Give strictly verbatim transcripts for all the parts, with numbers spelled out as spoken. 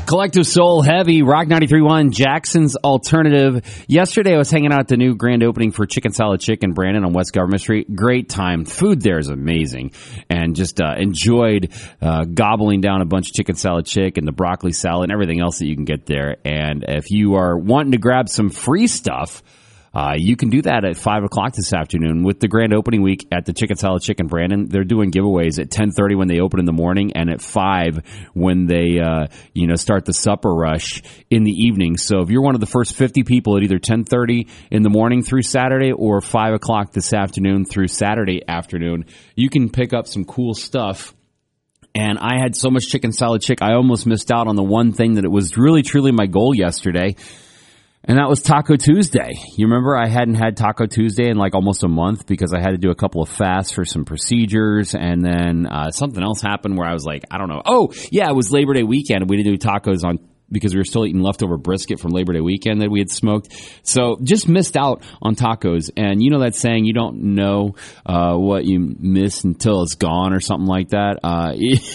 Collective Soul Heavy, Rock ninety-three point one, Jackson's Alternative. Yesterday I was hanging out at the new grand opening for Chicken Salad Chick in Brandon on West Government Street. Great time. Food there is amazing. And just uh, enjoyed uh, gobbling down a bunch of Chicken Salad Chick and the broccoli salad and everything else that you can get there. And if you are wanting to grab some free stuff, Uh, you can do that at five o'clock this afternoon with the grand opening week at the Chicken Salad Chick in Brandon. They're doing giveaways at ten thirty when they open in the morning and at five when they, uh, you know, start the supper rush in the evening. So if you're one of the first fifty people at either ten thirty in the morning through Saturday or five o'clock this afternoon through Saturday afternoon, you can pick up some cool stuff. And I had so much Chicken Salad Chick, I almost missed out on the one thing that it was really, truly my goal yesterday. And that was Taco Tuesday. You remember I hadn't had Taco Tuesday in like almost a month because I had to do a couple of fasts for some procedures. And then uh, something else happened where I was like, I don't know. Oh, yeah, it was Labor Day weekend. We didn't do tacos on because we were still eating leftover brisket from Labor Day weekend that we had smoked. So just missed out on tacos. And you know that saying, you don't know uh, what you miss until it's gone or something like that. Uh,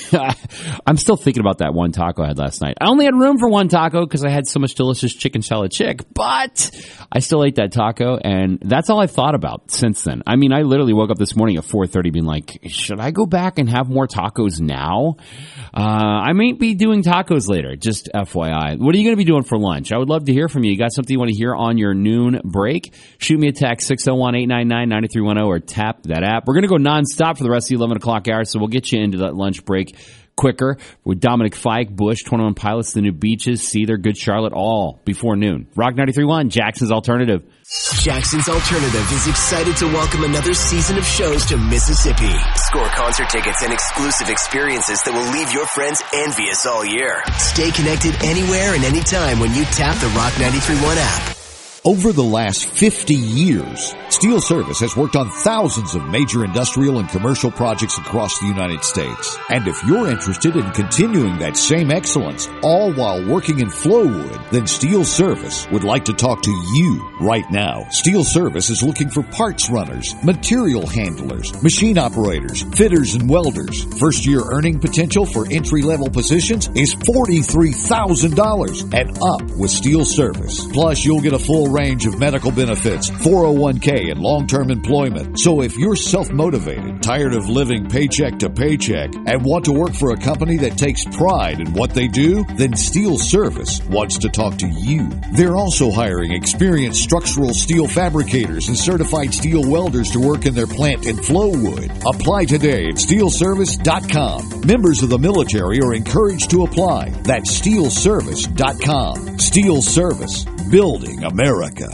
I'm still thinking about that one taco I had last night. I only had room for one taco because I had so much delicious Chicken Salad Chick, but I still ate that taco, and that's all I've thought about since then. I mean, I literally woke up this morning at four thirty being like, should I go back and have more tacos now? Uh, I may be doing tacos later, just F Y I. What are you going to be doing for lunch? I would love to hear from you. You got something you want to hear on your noon break? Shoot me a text, six oh one, eight nine nine, nine three one oh, or tap that app. We're going to go nonstop for the rest of the eleven o'clock hour, so we'll get you into that lunch break quicker with Dominic Fike, Bush, twenty-one Pilots, The New Beaches, Seether, Good Charlotte, all before noon. Rock ninety-three point one, Jackson's Alternative. Jackson's Alternative is excited to welcome another season of shows to Mississippi. Score concert tickets and exclusive experiences that will leave your friends envious all year. Stay connected anywhere and anytime when you tap the Rock ninety-three point one app. Over the last fifty years, Steel Service has worked on thousands of major industrial and commercial projects across the United States. And if you're interested in continuing that same excellence, all while working in Flowwood, then Steel Service would like to talk to you right now. Steel Service is looking for parts runners, material handlers, machine operators, fitters, and welders. First-year earning potential for entry-level positions is forty-three thousand dollars and up with Steel Service. Plus, you'll get a full range of medical benefits, four oh one k, and long-term employment. So if you're self-motivated, tired of living paycheck to paycheck, and want to work for a company that takes pride in what they do, then Steel Service wants to talk to you. They're also hiring experienced structural steel fabricators and certified steel welders to work in their plant in Flowwood. Apply today at steel service dot com. Members of the military are encouraged to apply. That's steel service dot com. Steel Service. Building America.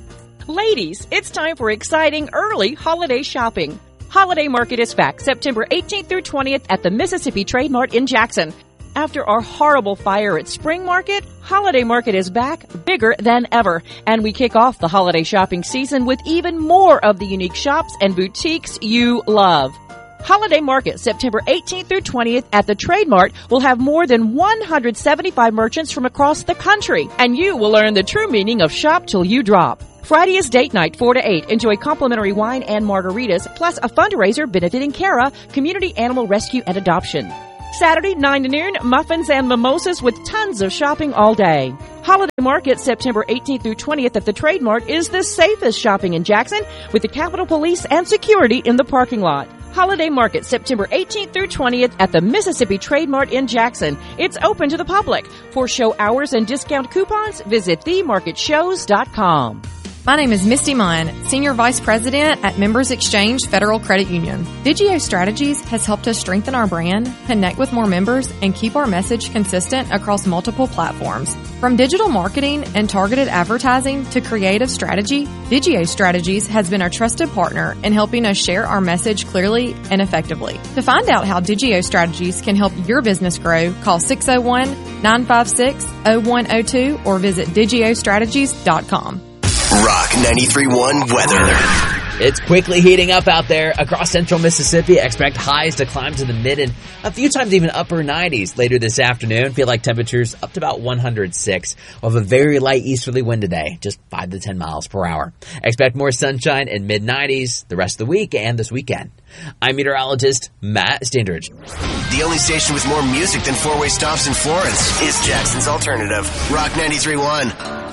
Ladies, it's time for exciting early holiday shopping. Holiday Market is back September eighteenth through twentieth at the Mississippi Trade Mart in Jackson. After our horrible fire at Spring Market, Holiday Market is back, bigger than ever. And we kick off the holiday shopping season with even more of the unique shops and boutiques you love. Holiday Market, September eighteenth through twentieth at the Trade Mart, will have more than one hundred seventy-five merchants from across the country, and you will learn the true meaning of shop till you drop. Friday is date night, four to eight. Enjoy complimentary wine and margaritas, plus a fundraiser benefiting Cara, Community Animal Rescue and Adoption. Saturday, nine to noon, muffins and mimosas with tons of shopping all day. Holiday Market, September eighteenth through twentieth at the Trade Mart is the safest shopping in Jackson, with the Capitol Police and security in the parking lot. Holiday Market, September eighteenth through twentieth at the Mississippi Trade Mart in Jackson. It's open to the public. For show hours and discount coupons, visit the market shows dot com. My name is Misty Munn, Senior Vice President at Members Exchange Federal Credit Union. Digio Strategies has helped us strengthen our brand, connect with more members, and keep our message consistent across multiple platforms. From digital marketing and targeted advertising to creative strategy, Digio Strategies has been a trusted partner in helping us share our message clearly and effectively. To find out how Digio Strategies can help your business grow, call six oh one, nine five six, oh one oh two or visit digio strategies dot com. Rock ninety-three point one weather. It's quickly heating up out there across central Mississippi. Expect highs to climb to the mid and a few times even upper nineties later this afternoon. Feel like temperatures up to about one hundred six. We'll have a very light easterly wind today, just five to ten miles per hour. Expect more sunshine in mid nineties the rest of the week and this weekend. I'm meteorologist Matt Standridge. The only station with more music than four-way stops in Florence is Jackson's Alternative. Rock ninety-three point one.